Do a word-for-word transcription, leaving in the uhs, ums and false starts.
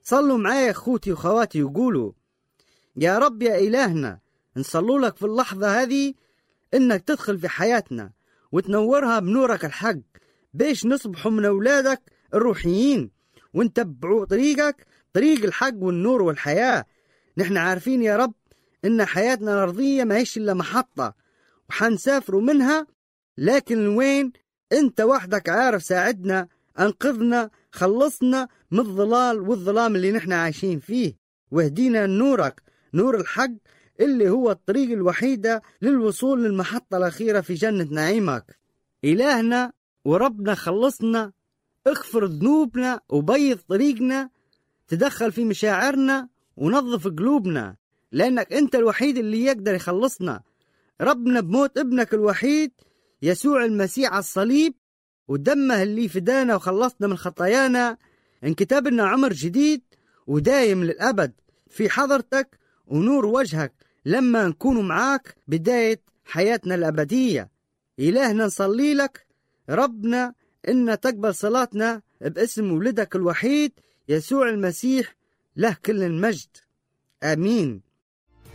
صلوا معايا أخوتي وخواتي وقولوا: يا رب يا إلهنا، نصلوا لك في اللحظة هذه إنك تدخل في حياتنا وتنورها بنورك الحق، بيش نصبحوا من أولادك الروحيين ونتبعوا طريقك، طريق الحق والنور والحياة. نحن عارفين يا رب إن حياتنا الأرضية ما هيش إلا محطة وحنسافروا منها، لكن وين أنت وحدك عارف. ساعدنا، أنقذنا، خلصنا من الضلال والظلام اللي نحن عايشين فيه، واهدينا نورك، نور الحق اللي هو الطريق الوحيدة للوصول للمحطة الأخيرة في جنة نعيمك. إلهنا وربنا خلصنا، اغفر ذنوبنا وبيض طريقنا، تدخل في مشاعرنا ونظف قلوبنا، لأنك أنت الوحيد اللي يقدر يخلصنا. ربنا بموت ابنك الوحيد يسوع المسيح على الصليب ودمه اللي فدانا وخلصنا من خطايانا، انكتب لنا عمر جديد ودايم للأبد في حضرتك ونور وجهك لما نكون معاك بداية حياتنا الأبدية. إلهنا نصلي لك ربنا إن تقبل صلاتنا باسم ولدك الوحيد يسوع المسيح، له كل المجد. آمين.